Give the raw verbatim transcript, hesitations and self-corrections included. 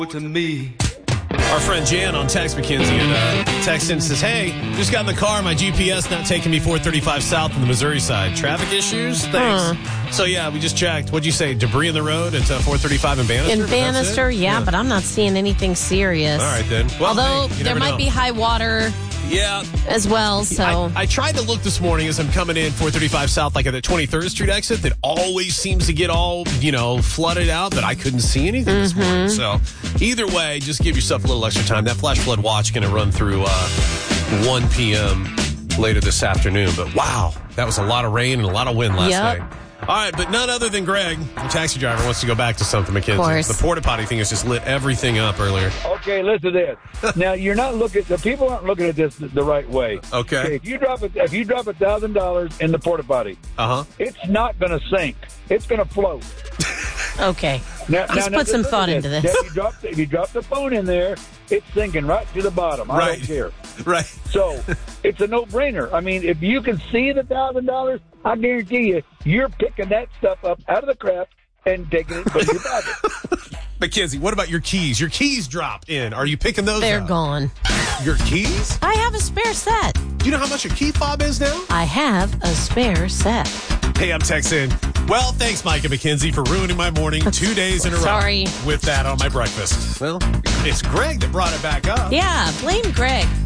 to me. Our friend Jan on text McKenzie and uh, texts in and says, hey, just got in the car. My G P S not taking me four thirty-five south on the Missouri side. Traffic issues? Thanks. Huh. So, yeah, we just checked. What'd you say? Debris in the road at uh, four thirty-five in Bannister? In Bannister, yeah, yeah, but I'm not seeing anything serious. All right, then. Well, Although hey, there might know. be high water. Yeah. As well, so. I, I tried to look this morning as I'm coming in four thirty-five south, like at the twenty-third Street exit, that always seems to get all, you know, flooded out, but I couldn't see anything mm-hmm. this morning. So either way, just give yourself a little extra time. That flash flood watch going to run through uh, one p.m. later this afternoon. But wow, that was a lot of rain and a lot of wind last yep. night. All right, but none other than Greg, the taxi driver, wants to go back to something, McKenzie. Of course. The porta potty thing has just lit everything up earlier. Okay, listen to this. Now you're not looking. The people aren't looking at this the right way. Okay. okay if you drop it, if you drop a thousand dollars in the porta potty, uh huh, it's not going to sink. It's going to float. Okay. Now, Let's now, put now, some thought this. into this. Now, if, you drop the, if you drop the phone in there, it's sinking right to the bottom. I right. don't care. Right. So it's a no-brainer. I mean, if you can see the thousand dollars, I guarantee you, you're picking that stuff up out of the crap and taking it and putting it in your pocket. McKenzie, what about your keys? Your keys dropped in. Are you picking those They're up? gone. Your keys? I have a spare set. Do you know how much a key fob is now? I have a spare set. Hey, I'm texting. Well, thanks, Mike and McKenzie, for ruining my morning two days in a row. Sorry. With that on my breakfast. Well, it's Greg that brought it back up. Yeah, blame Greg.